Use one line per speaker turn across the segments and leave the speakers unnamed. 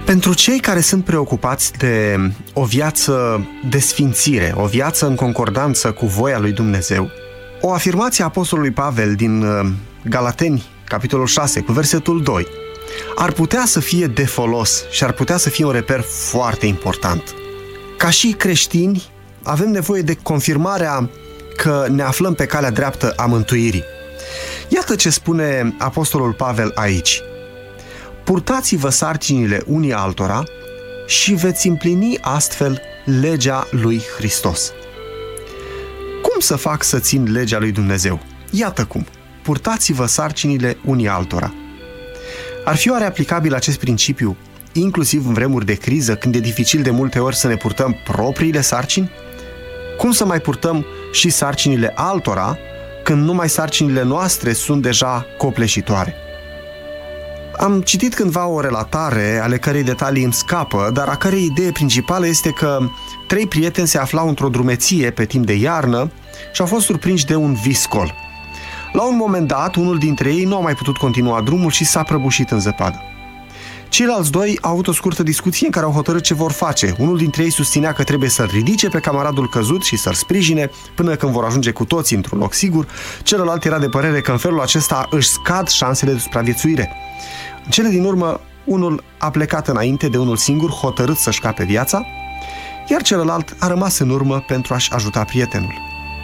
Pentru cei care sunt preocupați de o viață de sfințire, o viață în concordanță cu voia lui Dumnezeu, o afirmație a apostolului Pavel din Galateni, capitolul 6, cu versetul 2, ar putea să fie de folos și ar putea să fie un reper foarte important. Ca și creștini, avem nevoie de confirmarea că ne aflăm pe calea dreaptă a mântuirii. Iată ce spune apostolul Pavel aici. Purtați-vă sarcinile unii altora și veți împlini astfel legea lui Hristos. Cum să fac să țin legea lui Dumnezeu? Iată cum. Purtați-vă sarcinile unii altora. Ar fi oare aplicabil acest principiu inclusiv în vremuri de criză, când e dificil de multe ori să ne purtăm propriile sarcini? Cum să mai purtăm și sarcinile altora când numai sarcinile noastre sunt deja copleșitoare? Am citit cândva o relatare ale cărei detalii îmi scapă, dar a cărei idee principală este că 3 prieteni se aflau într-o drumeție pe timp de iarnă și au fost surprinși de un viscol. La un moment dat, unul dintre ei nu a mai putut continua drumul și s-a prăbușit în zăpadă. Ceilalți 2 au avut o scurtă discuție în care au hotărât ce vor face. Unul dintre ei susținea că trebuie să-l ridice pe camaradul căzut și să-l sprijine până când vor ajunge cu toții într-un loc sigur. Celălalt era de părere că în felul acesta își scad șansele de supraviețuire. În cele din urmă, unul a plecat înainte de unul singur, hotărât să-și scape viața, iar celălalt a rămas în urmă pentru a-și ajuta prietenul.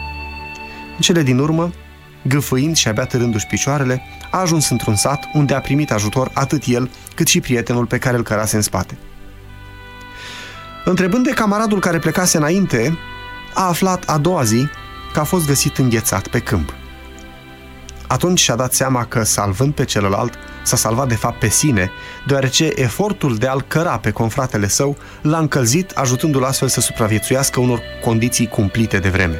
În cele din urmă, gâfâind și abia târându-și picioarele, a ajuns într-un sat unde a primit ajutor atât el cât și prietenul pe care îl cărase în spate. Întrebând de camaradul care plecase înainte, a aflat a doua zi că a fost găsit înghețat pe câmp. Atunci și-a dat seama că, salvând pe celălalt, s-a salvat de fapt pe sine, deoarece efortul de a-l căra pe confratele său l-a încălzit, ajutându-l astfel să supraviețuiască unor condiții cumplite de vreme.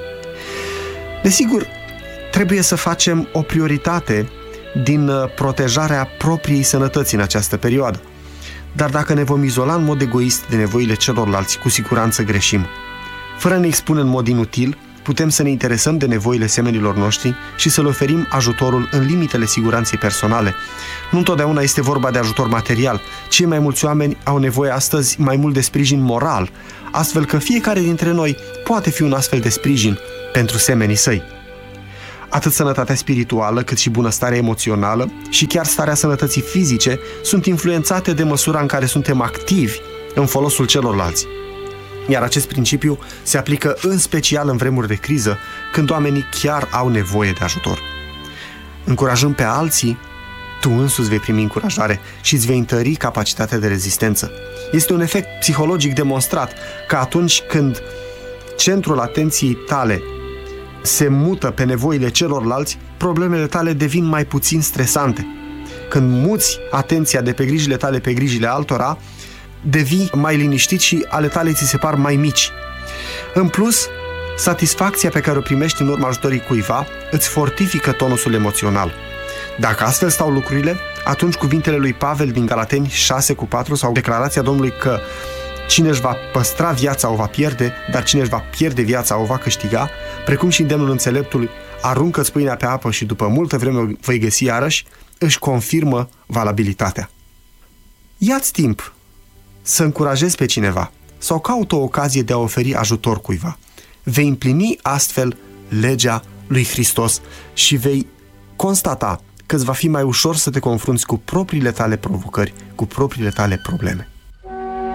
Desigur, trebuie să facem o prioritate din protejarea propriei sănătăți în această perioadă. Dar dacă ne vom izola în mod egoist de nevoile celorlalți, cu siguranță greșim. Fără a ne expune în mod inutil, putem să ne interesăm de nevoile semenilor noștri și să le oferim ajutorul în limitele siguranței personale. Nu întotdeauna este vorba de ajutor material. Cei mai mulți oameni au nevoie astăzi mai mult de sprijin moral, astfel că fiecare dintre noi poate fi un astfel de sprijin pentru semenii săi. Atât sănătatea spirituală, cât și bunăstarea emoțională și chiar starea sănătății fizice sunt influențate de măsura în care suntem activi în folosul celorlalți. Iar acest principiu se aplică în special în vremuri de criză, când oamenii chiar au nevoie de ajutor. Încurajând pe alții, tu însuți vei primi încurajare și îți vei întări capacitatea de rezistență. Este un efect psihologic demonstrat că atunci când centrul atenției tale se mută pe nevoile celorlalți, problemele tale devin mai puțin stresante. Când muți atenția de pe grijile tale pe grijile altora, devii mai liniștit și ale tale ți se par mai mici. În plus, satisfacția pe care o primești în urma ajutorii cuiva îți fortifică tonusul emoțional. Dacă astfel stau lucrurile, atunci cuvintele lui Pavel din Galateni 6:4 sau declarația Domnului că cine își va păstra viața o va pierde, dar cine își va pierde viața o va câștiga, precum și îndemnul înțeleptului, aruncă-ți pâinea pe apă și după multă vreme o vei găsi iarăși, își confirmă valabilitatea. Ia-ți timp să încurajezi pe cineva sau caută o ocazie de a oferi ajutor cuiva. Vei împlini astfel legea lui Hristos și vei constata că îți va fi mai ușor să te confrunți cu propriile tale provocări, cu propriile tale probleme.